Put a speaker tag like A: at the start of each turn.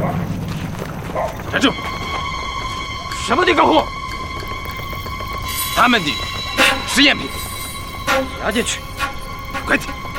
A: 站住！什么地沟货？他们的实验品，押进去，快点！